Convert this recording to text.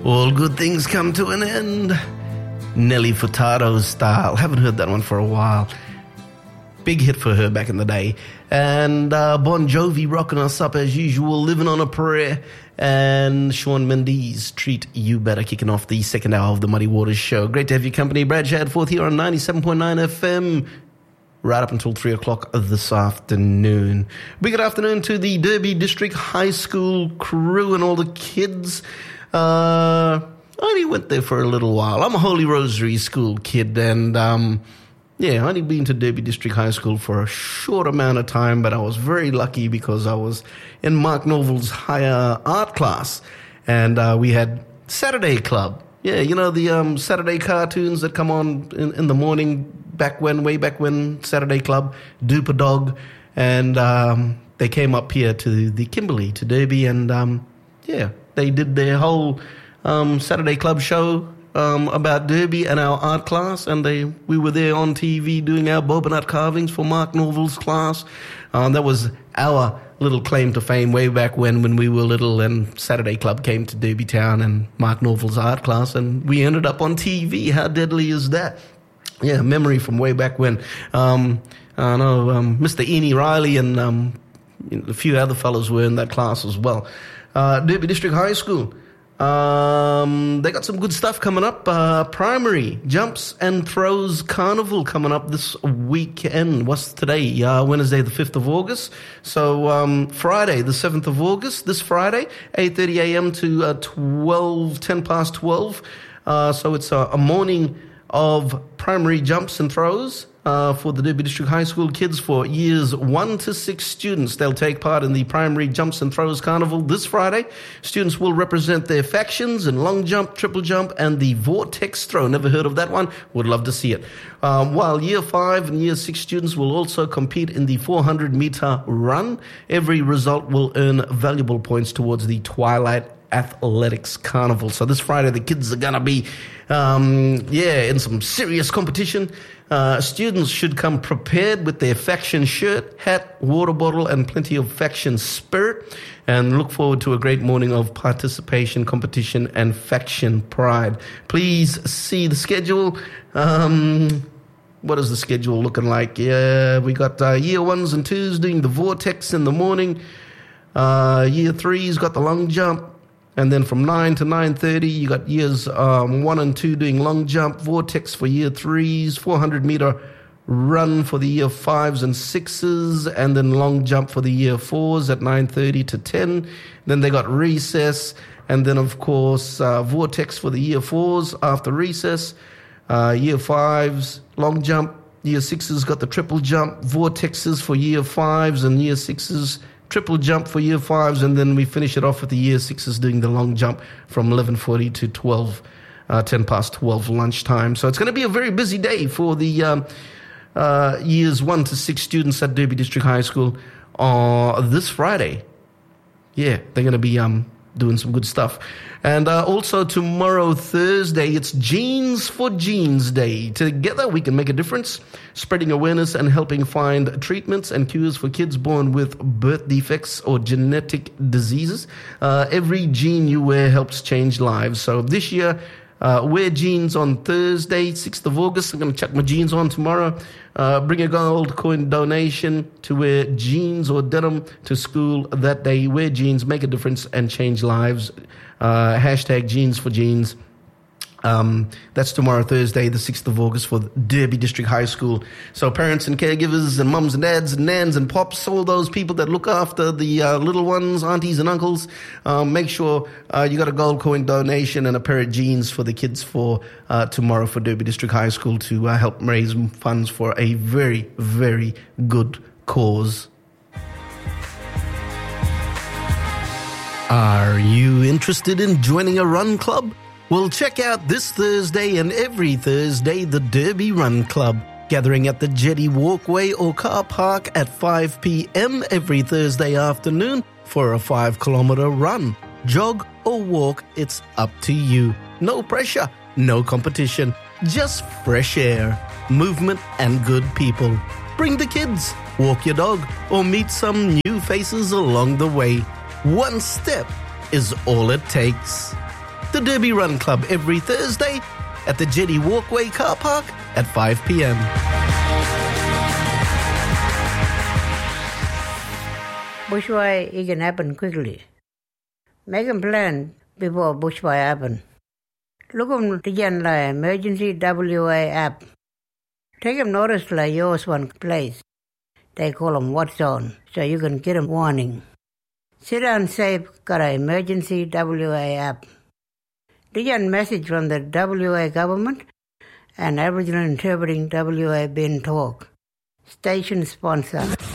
All good things come to an end. Nelly Furtado style. Haven't heard that one for a while. Big hit for her back in the day. And Bon Jovi rocking us up as usual, Living on a Prayer. And Shawn Mendes, Treat You Better, kicking off the second hour of the Muddy Waters Show. Great to have your company. Brad Shadforth here on 97.9 FM. Right up until 3 o'clock this afternoon. Big good afternoon to the Derby District High School crew and all the kids. I only went there for a little while. I'm a Holy Rosary School kid, and I only been to Derby District High School for a short amount of time, but I was very lucky because I was in Mark Norville's higher art class, and we had Saturday Club. Yeah, you know, the Saturday cartoons that come on in the morning, way back when, Saturday Club, Duper Dog, and they came up here to the Kimberley, to Derby, and they did their whole Saturday Club show about Derby and our art class, and we were there on TV doing our boba nut carvings for Mark Norville's class. That was our little claim to fame way back when we were little, and Saturday Club came to Derby Town and Mark Norville's art class, and we ended up on TV. How deadly is that? Yeah, memory from way back when. I know Mr. Eni Riley and a few other fellows were in that class as well. Derby District High School. They got some good stuff coming up. Primary Jumps and Throws Carnival coming up this weekend. What's today? Wednesday, the 5th of August. So Friday, the 7th of August, this Friday, 8:30 a.m. to 10 past 12. So it's a morning of primary jumps and throws for the Derby District High School kids for years 1 to 6 students. They'll take part in the Primary Jumps and Throws Carnival this Friday. Students will represent their factions in long jump, triple jump, and the vortex throw. Never heard of that one. Would love to see it. While year 5 and year 6 students will also compete in the 400-meter run. Every result will earn valuable points towards the Twilight Athletics Carnival. So this Friday, the kids are going to be, in some serious competition. Students should come prepared with their faction shirt, hat, water bottle, and plenty of faction spirit, and look forward to a great morning of participation, competition, and faction pride. Please see the schedule. What is the schedule looking like? Yeah, we got year 1s and 2s doing the vortex in the morning. Year 3's got the long jump. And then from 9 to 9:30, you got years 1 and 2 doing long jump, vortex for year 3s, 400-meter run for the year 5s and 6s, and then long jump for the year 4s at 9:30 to 10. Then they got recess, and then, of course, vortex for the year 4s after recess. Year 5s, long jump. Year 6s got the triple jump, vortexes for year 5s, and year 6s triple jump for year 5s, and then we finish it off with the year 6s doing the long jump from 11:40 to 10 past 12 lunchtime. So it's going to be a very busy day for the years 1 to 6 students at Derby District High School this Friday. Yeah, they're going to be doing some good stuff. And also tomorrow, Thursday, it's Genes for Genes Day. Together we can make a difference, spreading awareness and helping find treatments and cures for kids born with birth defects or genetic diseases. Every gene you wear helps change lives. So this year, wear jeans on Thursday, 6th of August. I'm going to chuck my jeans on tomorrow. Bring a gold coin donation to wear jeans or denim to school that day. Wear jeans, make a difference, and change lives. Hashtag Jeans for Jeans. That's tomorrow, Thursday, the 6th of August for Derby District High School. So parents and caregivers and mums and dads and nans and pops, all those people that look after the little ones, aunties and uncles, make sure you got a gold coin donation and a pair of jeans for the kids for tomorrow for Derby District High School to help raise funds for a very, very good cause. Are you interested in joining a run club? Well, check out this Thursday and every Thursday the Derby Run Club, gathering at the Jetty Walkway or car park at 5 p.m. every Thursday afternoon for a 5-kilometer run. Jog or walk, it's up to you. No pressure, no competition, just fresh air, movement and good people. Bring the kids, walk your dog, or meet some new faces along the way. One step is all it takes. the Derby Run Club every Thursday at the Jetty Walkway car park at 5 p.m. Bushfire it can happen quickly. Make a plan before bushfire happen. Look on the emergency WA app. Take them notice like yours one place. They call them What's On, so you can get a warning. Sit down safe, got an emergency WA app. Dijan message from the WA government and Aboriginal Interpreting WA Bin Talk. Station sponsor.